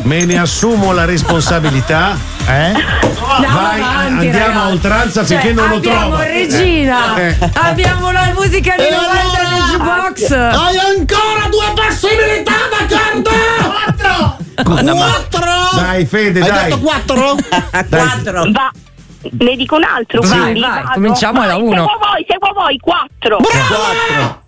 me ne assumo la responsabilità. Vai, avanti, andiamo ragazzi. a oltranza finché non lo trovo. Abbiamo Regina, abbiamo la musica di 90 nel jukebox. Hai ancora 2 possibilità, d'accordo? 4. Dai, Fede, Hai dai. detto 4? 4. Va. Ne dico un altro, Vai, quindi vai, vado. cominciamo da 1. Seguo voi, 4. Bravo!